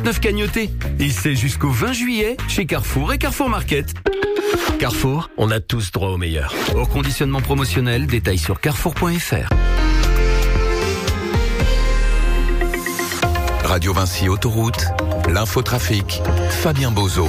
9 cagnottées. Et c'est jusqu'au 20 juillet chez Carrefour et Carrefour Market. Carrefour, on a tous droit au meilleur. Au conditionnement promotionnel, détails sur carrefour.fr. Radio Vinci Autoroute, l'infotrafic, Fabien Bozo.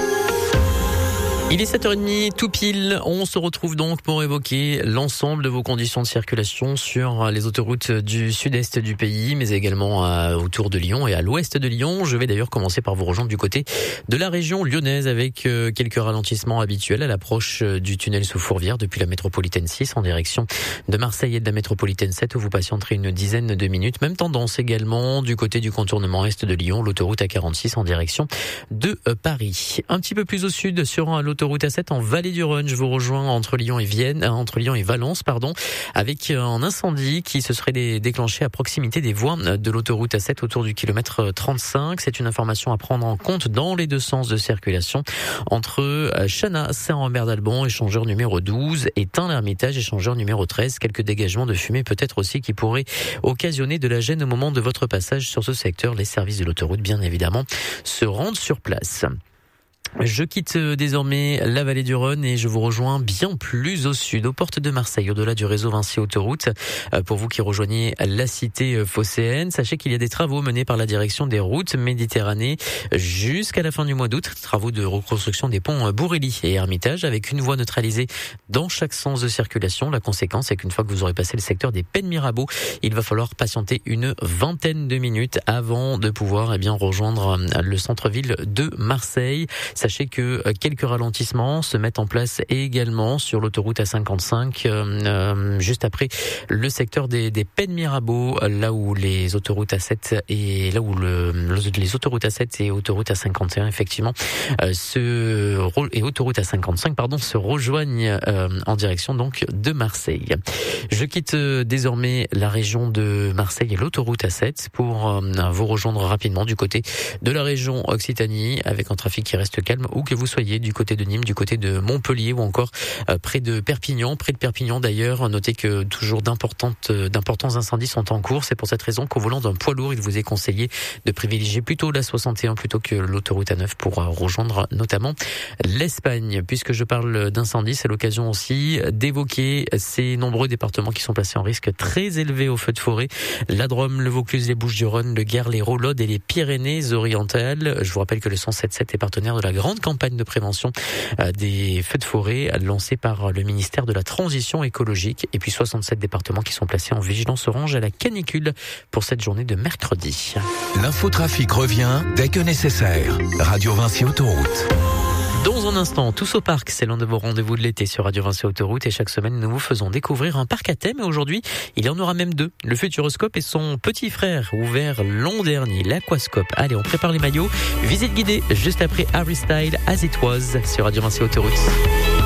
Il est 7h30, tout pile. On se retrouve donc pour évoquer l'ensemble de vos conditions de circulation sur les autoroutes du sud-est du pays, mais également autour de Lyon et à l'ouest de Lyon. Je vais d'ailleurs commencer par vous rejoindre du côté de la région lyonnaise avec quelques ralentissements habituels à l'approche du tunnel sous Fourvière depuis la métropolitaine 6 en direction de Marseille et de la métropolitaine 7 où vous patienterez une dizaine de minutes. Même tendance également du côté du contournement est de Lyon, l'autoroute A46 en direction de Paris. Un petit peu plus au sud sur l'autoroute A7 en Vallée du Rhône. Je vous rejoins entre Lyon et Valence, avec un incendie qui se serait déclenché à proximité des voies de l'autoroute A7 autour du kilomètre 35. C'est une information à prendre en compte dans les deux sens de circulation entre Chana, Saint-Rambert-d'Albon, échangeur numéro 12 et Tain-l'Hermitage, échangeur numéro 13. Quelques dégagements de fumée peut-être aussi qui pourraient occasionner de la gêne au moment de votre passage sur ce secteur. Les services de l'autoroute, bien évidemment, se rendent sur place. Je quitte désormais la vallée du Rhône et je vous rejoins bien plus au sud, aux portes de Marseille, au-delà du réseau Vinci Autoroute. Pour vous qui rejoignez la cité phocéenne, sachez qu'il y a des travaux menés par la direction des routes Méditerranée jusqu'à la fin du mois d'août. Travaux de reconstruction des ponts Bourrély et Hermitage avec une voie neutralisée dans chaque sens de circulation. La conséquence est qu'une fois que vous aurez passé le secteur des Pennes Mirabeau, il va falloir patienter une vingtaine de minutes avant de pouvoir rejoindre le centre-ville de Marseille. Sachez que quelques ralentissements se mettent en place également sur l'autoroute A55, juste après le secteur des Pennes Mirabeau, là où les autoroutes A7 et les autoroutes A7 et autoroute A51 effectivement et autoroute A55 se rejoignent en direction donc de Marseille. Je quitte désormais la région de Marseille et l'autoroute A7 pour vous rejoindre rapidement du côté de la région Occitanie avec un trafic qui reste calme où que vous soyez, du côté de Nîmes, du côté de Montpellier ou encore près de Perpignan. Près de Perpignan d'ailleurs, notez que toujours d'importants incendies sont en cours. C'est pour cette raison qu'au volant d'un poids lourd, il vous est conseillé de privilégier plutôt la 61 plutôt que l'autoroute A9 pour rejoindre notamment l'Espagne. Puisque je parle d'incendie, c'est l'occasion aussi d'évoquer ces nombreux départements qui sont placés en risque très élevé au feu de forêt. La Drôme, le Vaucluse, les Bouches-du-Rhône, le Gard, les l'Hérault et les Pyrénées-Orientales. Je vous rappelle que le 177 est partenaire de la grande campagne de prévention des feux de forêt lancée par le ministère de la Transition écologique. Et puis 67 départements qui sont placés en vigilance orange à la canicule pour cette journée de mercredi. L'infotrafic revient dès que nécessaire. Radio Vinci Autoroute. Dans un instant, tous au parc, c'est l'un de vos rendez-vous de l'été sur Radio Vinci Autoroute et chaque semaine nous vous faisons découvrir un parc à thème et aujourd'hui il y en aura même deux, le Futuroscope et son petit frère ouvert l'an dernier, l'Aquascope. Allez, on prépare les maillots, visite guidée juste après Harry Styles As It Was sur Radio Vinci Autoroute.